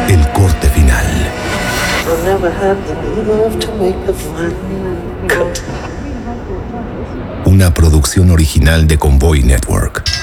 El corte final. Una producción original de Convoy Network.